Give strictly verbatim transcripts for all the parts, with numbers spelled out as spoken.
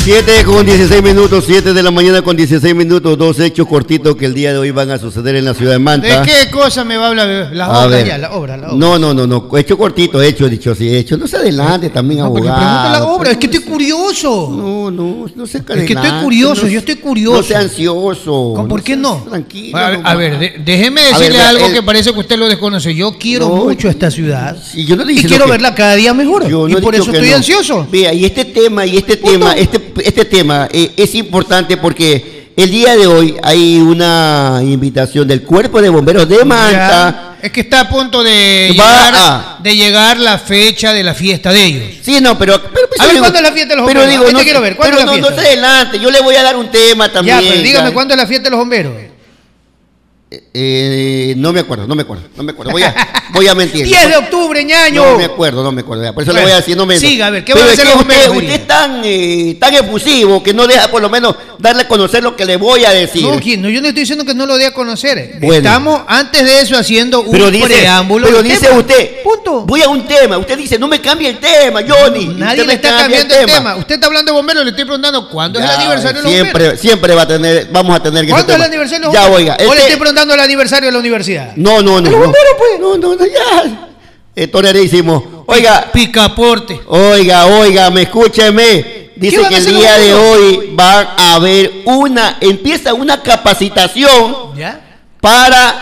siete con dieciséis minutos, siete de la mañana con dieciséis minutos, dos hechos cortitos que el día de hoy van a suceder en la ciudad de Manta. ¿De qué cosa me va a hablar? La A obra ver. ya, la obra, la obra. No, no, no, no, hecho cortito, hecho, dicho así, hecho. No se adelante también, No, porque abogado. pregunta la obra, es que estoy curioso. No, no, no se Es que estoy curioso, no, yo estoy curioso. No sea ansioso. ¿Cómo, ¿Por no qué sea- no? Tranquilo. A ver, nomás. a ver, de- déjeme A decirle ver, algo el- que parece que usted lo desconoce. Yo quiero No, mucho esta ciudad. Y yo no Y dije quiero que- verla cada día mejor. Yo Y no he por dicho eso que estoy no. ansioso. Vea, y este tema, y este Punto. tema, este, este tema eh, es importante porque el día de hoy hay una invitación del Cuerpo de Bomberos de Manta. Ya, es que está a punto de Va llegar, a- de llegar la fecha de la fiesta de ellos. Sí, no, pero... pero pues, A ver, digo- ¿cuándo es la fiesta de los pero bomberos? digo, Ahí te no, quiero ver, ¿cuándo pero es la no, no fiesta? se adelante, yo le voy a dar un tema también. Ya, pero dígame, ya. ¿cuándo es la fiesta de los bomberos? Eh, no me acuerdo, no me acuerdo, no me acuerdo. Voy a, voy a mentir. diez de octubre, ñaño. No me acuerdo, no me acuerdo. Por eso Bueno, le voy a decir, no me. siga, a ver, ¿qué Pero van a es hacer que los usted, bomberos, usted Uri? es tan, eh, tan efusivo que no deja por lo menos darle a conocer lo que le voy a decir. No, ¿quién? No, yo no estoy diciendo que no lo dé a conocer. Bueno. Estamos antes de eso haciendo un pero dice, preámbulo. pero del dice tema. usted, Punto. voy a un tema. Usted dice, no me cambie el tema, Johnny. Nadie Usted le me está cambia cambiando el tema. Usted está hablando de bomberos, le estoy preguntando cuándo es el Ya, aniversario de los siempre, bomberos. siempre va a tener, vamos a tener que ¿Cuándo es el tema. aniversario de los Ya, bomberos? oiga. ¿O le este- estoy preguntando el aniversario de la universidad? No, no, no. ¿De los no. bomberos, pues? No, no, no, ya. Eh, torerísimo. Oiga, Picaporte. Oiga, oiga, me escúcheme. Dice ¿Qué van que a el hacer los día de bomberos? hoy va a haber una, empieza una capacitación ¿Ya? para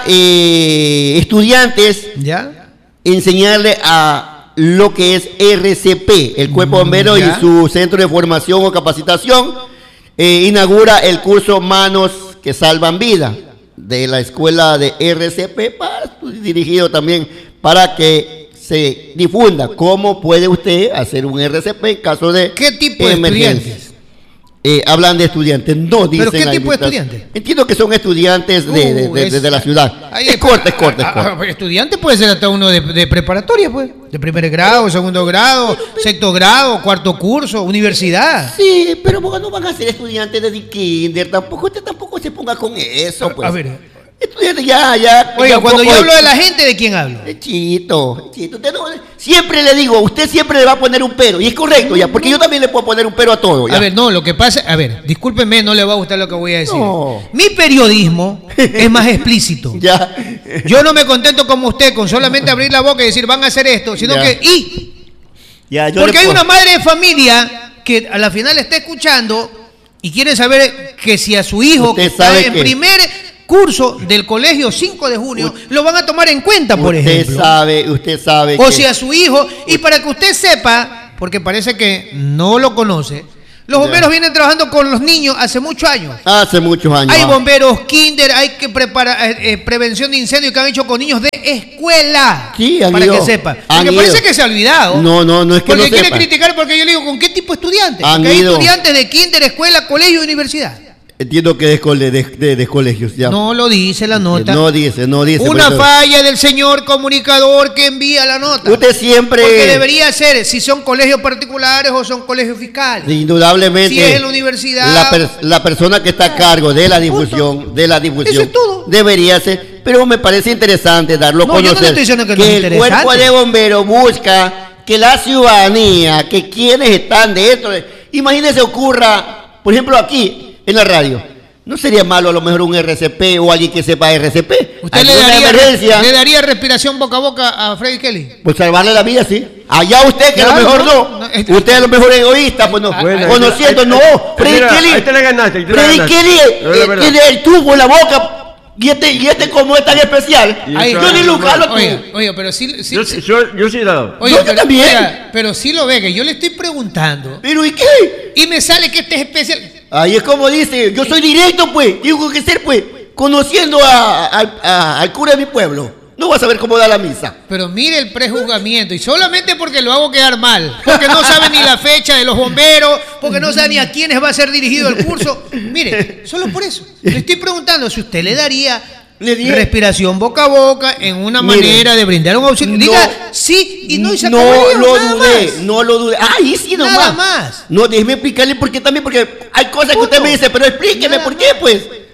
eh, estudiantes, ¿Ya? enseñarle a lo que es R C P, el Cuerpo de Bomberos Ya. y su centro de formación o capacitación. Eh, inaugura el curso Manos que Salvan Vida de la escuela de R C P, para, dirigido también para que se difunda cómo puede usted hacer un R C P en caso de ¿Qué tipo de emergencias. estudiantes? Eh, hablan de estudiantes, no dicen. ¿Pero qué la tipo de invitación. estudiantes? Entiendo que son estudiantes de, de- Uh, de- de- de la ciudad. ahí Es corta, es corta, es ah, corta. ah, estudiante puede ser hasta uno de, de preparatoria, pues. De primer grado, segundo grado, sexto grado, cuarto curso, universidad. Sí, pero porque no van a ser estudiantes de kinder, tampoco, usted tampoco se ponga con eso, pues. A ver. Estudiantes ya, ya. Oiga, ya un cuando poco yo hablo de la gente, ¿de quién hablo? Eh, Chito, Chito, usted no- siempre le digo, usted siempre le va a poner un pero, y es correcto ya, porque yo también le puedo poner un pero a todo, ya. A ver, no, lo que pasa, a ver, discúlpeme, no le va a gustar lo que voy a decir. No. Mi periodismo es más explícito. Ya. Yo no me contento como usted con solamente abrir la boca y decir van a hacer esto, sino Ya. que y Ya, yo porque le hay puedo- una madre de familia que a la final está escuchando y quiere saber que si a su hijo Usted que está sabe en que- primer curso del colegio cinco de junio lo van a tomar en cuenta, por usted ejemplo. sabe, usted sabe O que- si a su hijo, y para que usted sepa, porque parece que no lo conoce, los Ya. bomberos vienen trabajando con los niños hace muchos años. hace muchos años. Hay ah. bomberos kinder, hay que preparar eh, eh, prevención de incendios que han hecho con niños de escuela. Sí, han para ido. que sepa. Han Porque parece ido. que se ha olvidado. No, no, no es que Porque no quiere sepa. criticar porque yo le digo, ¿con qué tipo de estudiantes? Han Porque hay ido. estudiantes de kinder, escuela, colegio y universidad. Entiendo que es cole- de, de- de colegios, ya. No lo dice la nota. No dice, no dice. Una por eso- falla del señor comunicador que envía la nota. Usted siempre... Porque debería ser si son colegios particulares o son colegios fiscales. Indudablemente. Si es en la universidad. La, per- la persona que está a cargo de la difusión, de la difusión, Eso es todo. debería ser. Pero me parece interesante darlo a No, yo no le conocer. estoy diciendo que no es el interesante. cuerpo de bomberos busca que la ciudadanía, que quienes están dentro, de- imagínense ocurra, por ejemplo aquí en la radio. No sería malo a lo mejor un R C P o alguien que sepa R C P. ¿Usted le Alguna daría, emergencia, le daría respiración boca a boca a Freddy Kelly? pues salvarle la vida, sí. Allá usted que a lo Claro, mejor no, no. no, es- Usted a lo mejor es egoísta, pues no. Bueno, Conociendo, ahí- no. ahí- Freddy mira, Kelly. ahí te la ganaste, ahí te la Freddy ganaste. Kelly Es eh, verdad. tiene el tubo en la boca. Y este, y este como es tan especial. Y Ahí- eso Johnny es Lucas lo Oiga, tuvo. oiga, pero sí, sí, Yo, sí- yo, yo sí he dado. oiga, yo pero, también. oiga, pero sí lo ve, que yo le estoy preguntando Pero ¿y qué? y me sale que este es especial. Ahí es como dice, yo soy directo, pues. Tengo que ser, pues, conociendo a- a- a- al cura de mi pueblo. No vas a saber cómo da la misa. Pero mire el prejuzgamiento, y solamente porque lo hago quedar mal, porque no sabe ni la fecha de los bomberos, porque no sabe ni a quiénes va a ser dirigido el curso. Mire, solo por eso. Le estoy preguntando si usted le daría Le di- respiración boca a boca en una Mire, manera de brindar un auxilio. no, Diga sí y no y se No acabaría, lo nada dudé, más. no lo dudé. Ahí sí nomás. Nada más. No, déjeme explicarle por qué también, porque hay cosas que usted Punto. me dice, pero explíqueme Nada por qué, más. pues.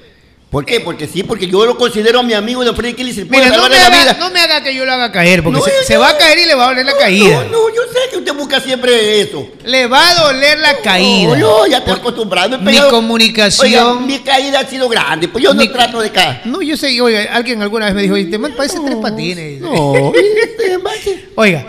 ¿Por qué? Porque sí, porque yo lo considero mi amigo de Freddy Kelly. Se puede Mira, no salvar me, de la haga, vida. no me haga que yo lo haga caer, porque No, se, yo- se va a caer y le va a doler la No, caída. No, no, yo sé que usted busca siempre eso. Le va a doler la caída. No, yo ya estoy acostumbrado. he Mi pegado- comunicación- Oiga, mi caída ha sido grande, pues yo no Mi- trato de caer. No, yo sé, oiga, alguien alguna vez me dijo, te man parece tres patines. No, este, mache. Oiga,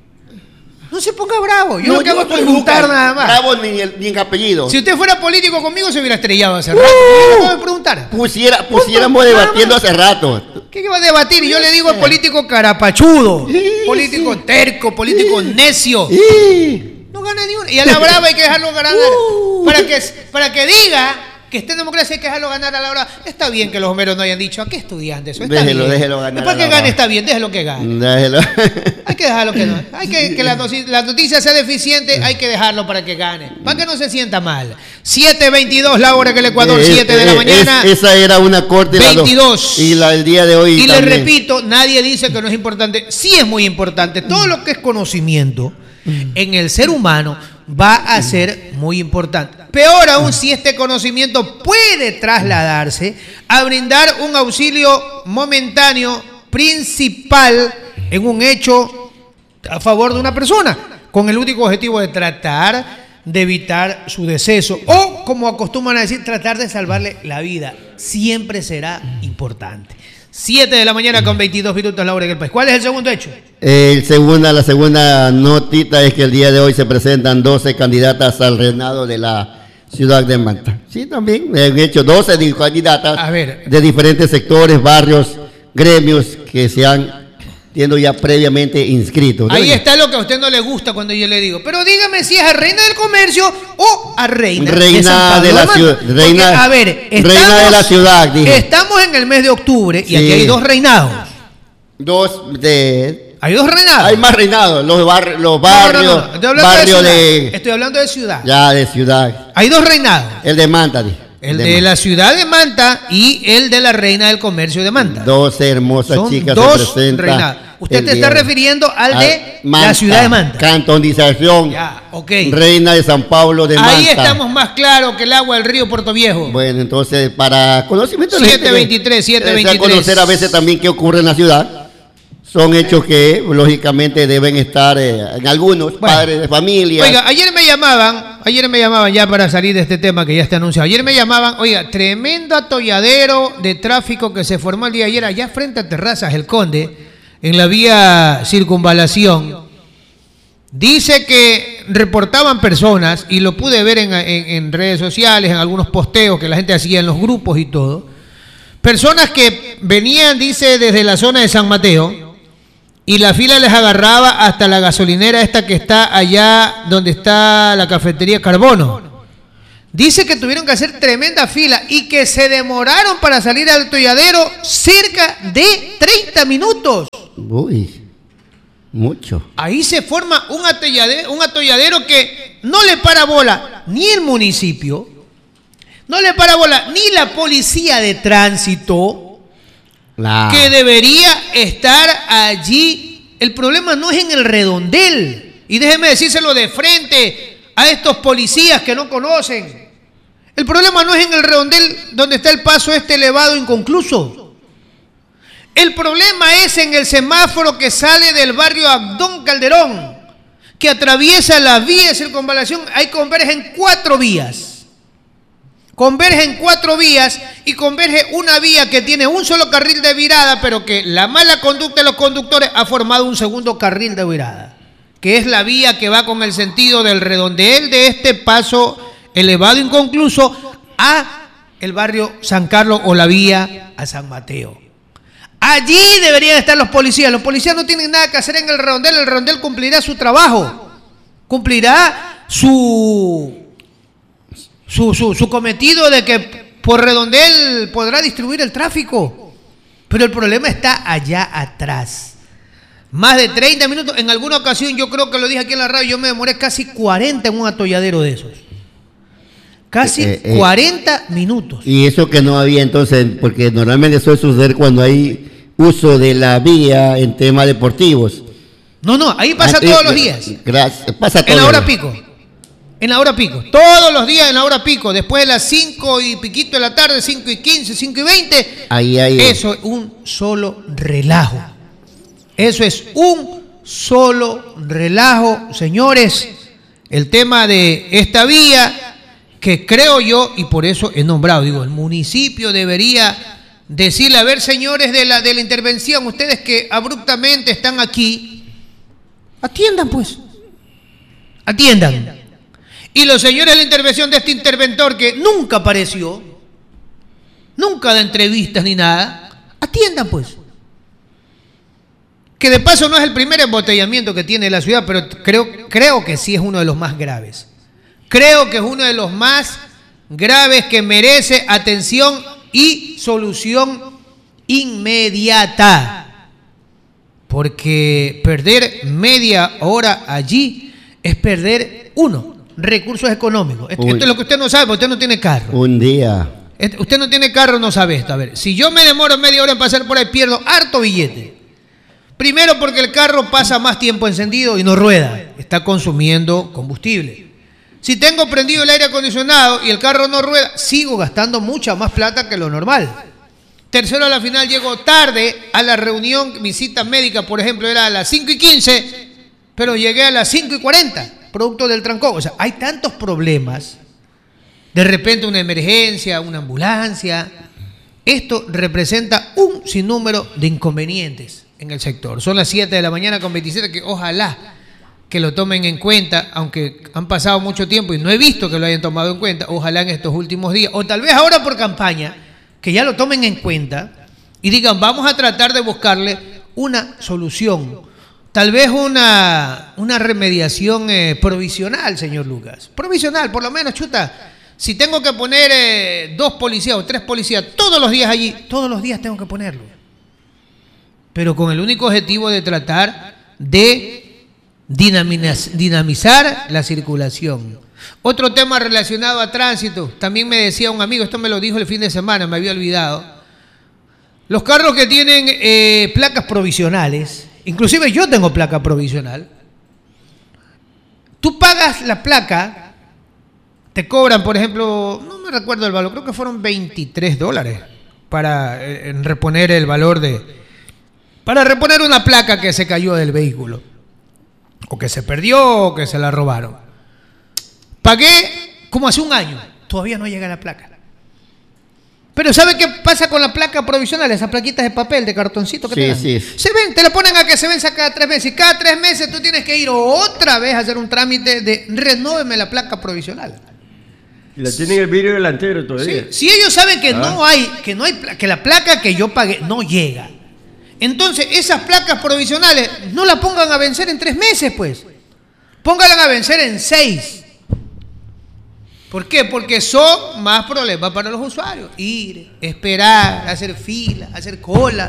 no se ponga bravo. Yo No, lo que hago es soy preguntar Lucas, nada más. Bravo ni, el- ni en apellido. Si usted fuera político conmigo, se hubiera estrellado hace rato. Yo le acabo de preguntar. Pusiera, pusiéramos debatiendo hace rato. ¿Qué va a debatir? Y yo le digo político carapachudo, Sí, político sí. terco, político necio. Sí. No gana ni uno. Y a la brava hay que dejarlo ganar. Uh. Para que, para que diga que esté en democracia hay que dejarlo ganar a la brava. Está bien que los homeros no hayan dicho, ¿a qué estudiante eso? Está Déjelo, bien. déjelo ganar Para a que la gane brava. está bien, déjelo que gane. Déjelo. Hay que dejarlo que no. Hay que que la, noci- la noticia sea deficiente, hay que dejarlo para que gane. Para que no se sienta mal. siete veintidós la hora que el Ecuador, Es- siete de la es- mañana. esa era una corte. la do- veintidós. Y la del día de hoy. Y le también. repito, nadie dice que no es importante. Sí es muy importante. Todo lo que es conocimiento en el ser humano va a ser muy importante. Peor aún si este conocimiento puede trasladarse a brindar un auxilio momentáneo, principal, en un hecho a favor de una persona, con el único objetivo de tratar de evitar su deceso o, como acostumbran a decir, tratar de salvarle la vida. Siempre será importante. siete de la mañana con veintidós minutos la hora en el país. ¿Cuál es el segundo hecho? El segunda, la segunda notita es que el día de hoy se presentan doce candidatas al reinado de la ciudad de Manta. Sí, también han hecho doce di- candidatas A ver. de diferentes sectores, barrios, gremios que se han siendo ya previamente inscritos. Ahí ¿no? está lo que a usted no le gusta cuando yo le digo. Pero dígame si es a reina del comercio o a reina, Reina de San Pablo de la Manta. ciudad- Porque, reina- a ver, reina estamos- de la ciudad, dije. Estamos en el mes de octubre y Sí. aquí hay dos reinados. Dos de... Hay dos reinados. Hay más reinados, los, bar- los No, no, barrios, no, no. Estoy hablando barrio de, de, ciudad. Estoy hablando de ciudad. ya de ciudad. Hay dos reinados. El de Manta, dije. El de de Manta. la ciudad de Manta y el de la reina del comercio de Manta. Doce hermosas Son chicas dos se presentan. reinados. Usted el te está día de- refiriendo al de a Manta, la ciudad de Manta. Cantonización. Ya, ok. Reina de San Pablo de Manta. Ahí estamos más claros que el agua del río Puerto Viejo. Bueno, entonces, para conocimiento de la gente siete veintitrés, que siete desea veintitrés. conocer a veces también qué ocurre en la ciudad. Son hechos que, lógicamente, deben estar eh, en algunos Bueno. padres de familia. Oiga, ayer me llamaban, ayer me llamaban ya para salir de este tema que ya está anunciado. Ayer me llamaban, oiga, tremendo atolladero de tráfico que se formó el día de ayer allá frente a Terrazas El Conde, en la vía Circunvalación. Dice que reportaban personas, y lo pude ver en, en- en redes sociales, en algunos posteos que la gente hacía en los grupos y todo. Personas que venían, dice, desde la zona de San Mateo. Y la fila les agarraba hasta la gasolinera esta que está allá donde está la cafetería Carbono. Dice que tuvieron que hacer tremenda fila y que se demoraron para salir al atolladero cerca de treinta minutos. Uy, mucho. Ahí se forma un atolladero, un atolladero que no le para bola ni el municipio, no le para bola ni la policía de tránsito, La... que debería estar allí. El problema no es en el redondel. Y déjeme decírselo de frente a estos policías que no conocen. El problema no es en el redondel donde está el paso este elevado inconcluso. El problema es en el semáforo que sale del barrio Abdón Calderón, que atraviesa la vía de circunvalación. Ahí convergen cuatro vías. Convergen cuatro vías y converge una vía que tiene un solo carril de virada, pero que la mala conducta de los conductores ha formado un segundo carril de virada, que es la vía que va con el sentido del redondel de este paso elevado inconcluso a el barrio San Carlos o la vía a San Mateo. Allí deberían estar los policías. Los policías no tienen nada que hacer en el redondel. El redondel cumplirá su trabajo, cumplirá su... Su, su, su cometido de que por redondel podrá distribuir el tráfico. Pero el problema está allá atrás. Más de treinta minutos. En alguna ocasión, yo creo que lo dije aquí en la radio, yo me demoré casi cuarenta en un atolladero de esos. Casi Eh, eh, cuarenta minutos. Y eso que no había entonces, porque normalmente suele suceder cuando hay uso de la vía en temas deportivos. No, no, ahí pasa Antes- todos los días. Gracias, pasa En todos la los hora días. pico. En la hora pico, todos los días en la hora pico, después de las cinco y piquito de la tarde, cinco y quince, cinco y veinte, ahí, ahí. Eso es un solo relajo. Eso es un solo relajo, señores. El tema de esta vía, que creo yo, y por eso he nombrado, digo, el municipio debería decirle, a ver, señores de la, de la intervención, ustedes que abruptamente están aquí, atiendan pues, atiendan. Y los señores de la intervención de este interventor que nunca apareció, nunca da entrevistas ni nada, atiendan pues. Que de paso no es el primer embotellamiento que tiene la ciudad, pero creo, creo que sí es uno de los más graves. Creo que es uno de los más graves que merece atención y solución inmediata. Porque perder media hora allí es perder, uno, recursos económicos. Esto, esto es lo que usted no sabe, porque usted no tiene carro. Un día. Este, usted no tiene carro, no sabe esto. A ver, si yo me demoro media hora en pasar por ahí, pierdo harto billete. Primero porque el carro pasa más tiempo encendido y no rueda. Está consumiendo combustible. Si tengo prendido el aire acondicionado y el carro no rueda, sigo gastando mucha más plata que lo normal. Tercero, a la final llego tarde a la reunión, mi cita médica, por ejemplo, era a las cinco y quince, pero llegué a las cinco y cuarenta. Producto del trancón. O sea, hay tantos problemas. De repente una emergencia, una ambulancia. Esto representa un sinnúmero de inconvenientes en el sector. Son las siete de la mañana con veintisiete, que ojalá que lo tomen en cuenta, aunque han pasado mucho tiempo y no he visto que lo hayan tomado en cuenta. Ojalá en estos últimos días, o tal vez ahora por campaña, que ya lo tomen en cuenta y digan, vamos a tratar de buscarle una solución. Tal vez una, una remediación eh, provisional, señor Lucas. Provisional, por lo menos, chuta. Si tengo que poner eh, dos policías o tres policías todos los días allí, todos los días tengo que ponerlo. Pero con el único objetivo de tratar de dinamizar la circulación. Otro tema relacionado a tránsito. También me decía un amigo, esto me lo dijo el fin de semana, me había olvidado. Los carros que tienen eh, placas provisionales, inclusive yo tengo placa provisional. Tú pagas la placa, te cobran, por ejemplo, no me recuerdo el valor, creo que fueron veintitrés dólares para eh, reponer el valor de... Para reponer una placa que se cayó del vehículo. O que se perdió, o que se la robaron. Pagué como hace un año. Todavía no llega la placa. Pero ¿sabe qué pasa con la placa provisional? Esas plaquitas de papel, de cartoncito que sí, te dan. sí. Se ven, te la ponen a que se venza cada tres meses. Y cada tres meses tú tienes que ir otra vez a hacer un trámite de renóveme la placa provisional. Y la tienen el vidrio delantero todavía. Sí, si ellos saben que ah. no hay, que no hay, que la placa que yo pagué no llega. Entonces, esas placas provisionales no las pongan a vencer en tres meses, pues. Pónganlas a vencer en seis. ¿Por qué? Porque son más problemas para los usuarios. Ir, esperar, hacer fila, hacer cola.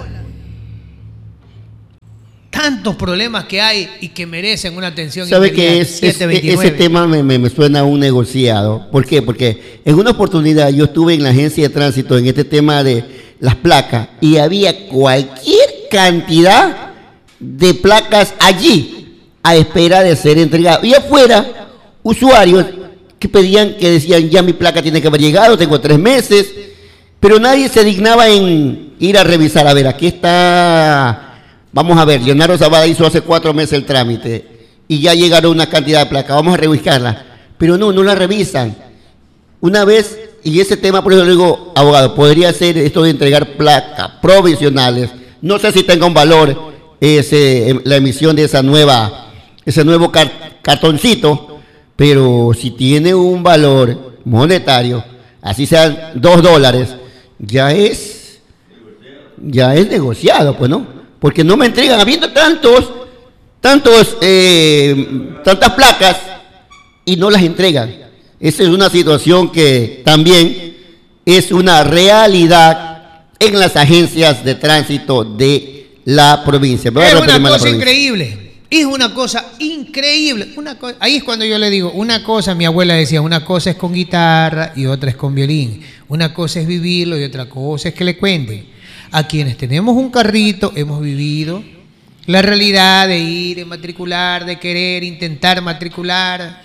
Tantos problemas que hay y que merecen una atención. ¿Sabe que es, es, ese tema me, me, me suena a un negociado? ¿Por qué? Porque en una oportunidad yo estuve en la agencia de tránsito en este tema de las placas y había cualquier cantidad de placas allí a espera de ser entregadas. Y afuera, usuarios que pedían, que decían, ya mi placa tiene que haber llegado, tengo tres meses, pero nadie se dignaba en ir a revisar. A ver, aquí está, vamos a ver, Leonardo Zavada hizo hace cuatro meses el trámite y ya llegaron una cantidad de placas, vamos a revisarla. Pero no, no la revisan. Una vez, y ese tema, por eso le digo, abogado, podría ser esto de entregar placas provisionales. No sé si tenga un valor ese, la emisión de esa nueva, ese nuevo car cartoncito, pero si tiene un valor monetario, así sean dos dólares, ya es, ya es negociado, pues, ¿no? Porque no me entregan, habiendo tantos, tantos, eh, tantas placas y no las entregan. Esa es una situación que también es una realidad en las agencias de tránsito de la provincia. Es una cosa increíble, es una cosa increíble. Una co Ahí es cuando yo le digo, una cosa, mi abuela decía, una cosa es con guitarra y otra es con violín. Una cosa es vivirlo y otra cosa es que le cuenten. A quienes tenemos un carrito hemos vivido la realidad de ir, matricular, de querer, intentar matricular.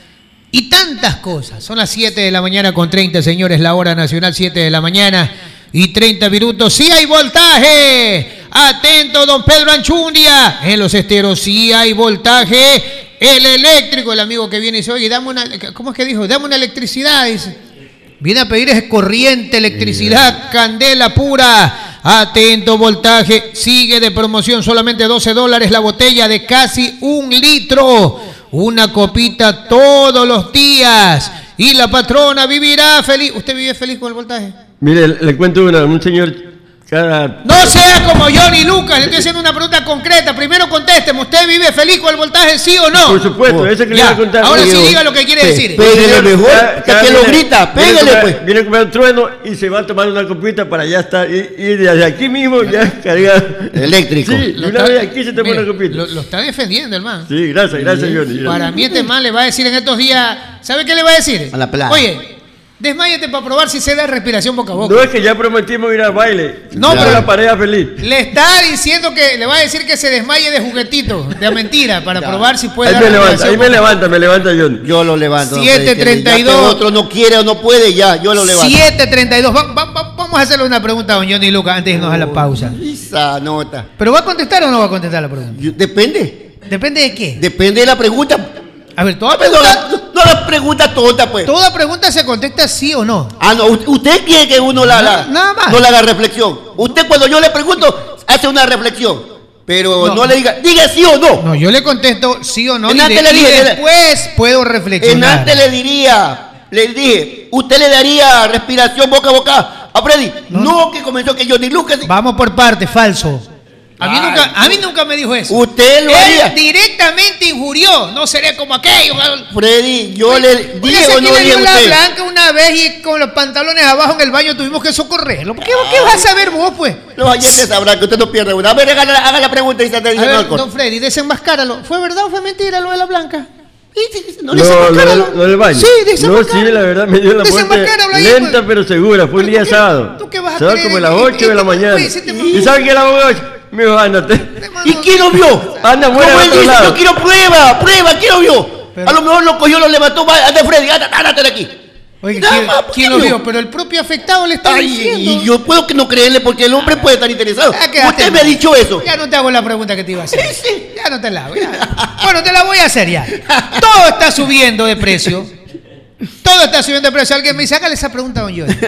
y tantas cosas. Son las siete de la mañana con treinta, señores, la hora nacional, siete de la mañana y treinta minutos. ¡Sí hay voltaje! Atento, don Pedro Anchundia. En los esteros sí hay voltaje. El eléctrico, el amigo que viene y dice, oye, dame una, ¿cómo es que dijo? Dame una electricidad, dice. Viene a pedir ese corriente, electricidad, candela pura. Atento, voltaje. Sigue de promoción, solamente doce dólares la botella de casi un litro. Una copita todos los días. Y la patrona vivirá feliz. ¿Usted vive feliz con el voltaje? Mire, le cuento una, un señor cada... No sea como Johnny Lucas, le estoy haciendo una pregunta concreta. Primero contésteme, ¿usted vive feliz con el voltaje, sí o no? Por supuesto, Oh, eso que le ya, iba a contar. ahora sí Digo, diga lo que quiere decir. Pégale mejor, cada- cada que lo viene- grita, viene a pégale comer- pues. Viene a comer un trueno y se va a tomar una copita para allá estar. Y, y desde aquí mismo ya cargar. Eléctrico. Sí, y Lo una está- vez aquí se toma mire, una copita. Lo, lo está defendiendo, hermano. Sí, gracias, gracias, Johnny. Para mí este man le va a decir en estos días, ¿sabe qué le va a decir? A la playa. Oye, desmáyate para probar si se da respiración boca a boca. No es que ya prometimos ir al baile. No, Ya pero- la pareja feliz. Le está diciendo que le va a decir que se desmaye de juguetito, de mentira, para probar si puede Ahí dar me levanta, respiración ahí me boca a boca. levanta, me levanta Johnny. Yo lo levanto. don siete Freddy, que treinta y dos. ya que otro no quiere o no puede, ya, yo lo levanto. siete treinta y dos. Va- va- va- vamos a hacerle una pregunta a don Johnny Lucas antes de irnos a la pausa. Esa nota. ¿Pero va a contestar o no va a contestar la pregunta? Yo- depende. Depende de qué. Depende de la pregunta. A ver, toda No, no, pregunta, no, no la pregunta tonta, pues. toda pregunta se contesta sí o no. Ah, no, u- usted quiere que uno la, la- Nada más. no le haga reflexión. Usted cuando yo le pregunto, hace una reflexión. Pero No. no, le diga, diga sí o no. No, yo le contesto sí o no y, En de- antes le y dije, después puedo En reflexionar. antes le diría, le dije, ¿usted le daría respiración boca a boca a Freddy? No, que comenzó que Johnny Lucas. Vamos por partes, falso. A mí, Ay, nunca, a mí nunca me dijo eso. Usted lo Él haría. directamente injurió. No seré como aquello. Freddy, yo le Oye, dije si o aquí no le dije dio a la usted. blanca una vez y con los pantalones abajo en el baño tuvimos que socorrerlo. ¿Qué, qué vas a saber vos, pues? Los oyentes sabrán que usted no pierde una. A ver, haga la, haga la pregunta y se te A dice ver, no, corto. don Freddy, desenmascáralo. ¿Fue verdad o fue mentira lo de la blanca? Sí, sí, sí, No, no, no, desenmascáralo. no, no del baño. Sí, No, desenmascáralo. sí, la verdad me dio la muerte Desenmascáralo ahí, lenta pues. pero segura. Fue un Pero día tú qué- sábado. ¿tú qué vas a Sábado creer como a en- las en- ocho de la en- mañana. pues, ese te- ¿Y saben qué a las ocho? Me dijo, ándate. ¿Y quién lo vio? Anda, Como fuera a él otro dice, lado. yo quiero prueba, prueba, ¿quién lo vio? Pero- A lo mejor lo cogió, lo levantó, va, anda Freddy, anda, ándate de aquí. Oye, Nada ¿quién, más, ¿por quién qué lo no? vio? Pero el propio afectado le está Ay, diciendo. y yo puedo que no creerle porque el hombre puede estar interesado. Ya quédate, Usted me ha hermano. dicho eso. Ya no te hago la pregunta que te iba a hacer. Sí, sí. Ya no te la hago. ya. Bueno, te la voy a hacer ya. Todo está subiendo de precio. Todo está subiendo de precio. Alguien me dice, hágale esa pregunta a don Johnny.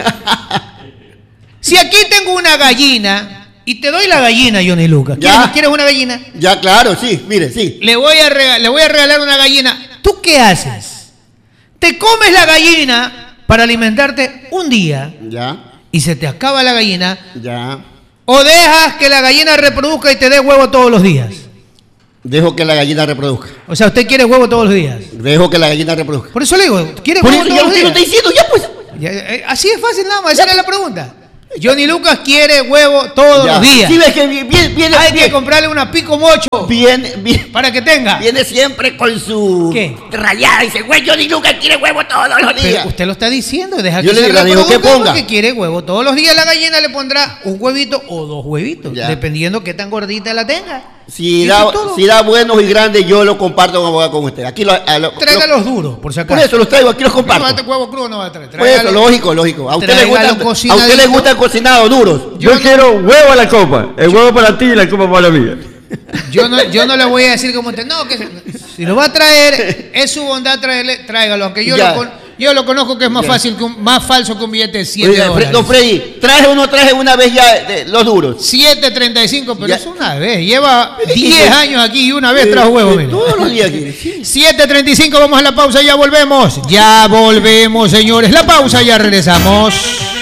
Si aquí tengo una gallina y te doy la gallina, Johnny Lucas. ¿Quieres, Ya. ¿quieres una gallina? Ya, claro, sí, mire, sí. Le voy, a rega- le voy a regalar una gallina. ¿Tú qué haces? Te comes la gallina para alimentarte un día Ya, y se te acaba la gallina. ya. ¿O dejas que la gallina reproduzca y te dé huevo todos los días? Dejo que la gallina reproduzca. O sea, usted quiere huevo todos los días. Dejo que la gallina reproduzca. Por eso le digo, ¿quiere Por huevo eso ya todos los usted lo días? está diciendo, ya pues. Ya, eh, así es fácil nada más, esa era la pregunta. Johnny Lucas quiere huevo todos Ya. los días. Sí, ves que viene, viene, Hay que viene, comprarle una pico mocho viene, viene, para que tenga. viene siempre con su ¿Qué? rayada. Dice, güey, Johnny Lucas quiere huevo todos los días. Pero usted lo está diciendo, deja Yo que le se digo, le digo que reproduzca ponga. porque quiere huevo. Todos los días la gallina le pondrá un huevito o dos huevitos, Ya. dependiendo qué tan gordita la tenga. Si Y da, eso es todo. si da buenos y grandes, yo lo comparto con abogado con usted. Aquí lo, a lo- Traiga lo- los duros, por si acaso. Por eso los traigo, aquí los No va a comparto. traer huevo crudo, no va a traer. Por eso, Tráigalo- lógico, lógico. A usted le tráigalo gusta, a cocinadito. usted le gusta el cocinado duros. Yo, Yo no- quiero huevo a la copa. El huevo para ti y la copa para la mía. Yo no, yo no le voy a decir como usted, no, que se- si lo va a traer, es su bondad traerle, tráigalo, aunque yo Ya. lo, con- yo lo conozco que es más Ya. fácil que un, más falso que un billete de siete Oiga, Fre- dólares. don Freddy, traje o no traje una vez ya de- los duros. siete treinta y cinco, pero Ya. es una vez. Lleva Sí, diez sí. años aquí y una vez trajo huevo, Eh, mire. Todos los días aquí. Sí. siete treinta y cinco, vamos a la pausa, ya volvemos. Ya volvemos, señores. La pausa, ya regresamos.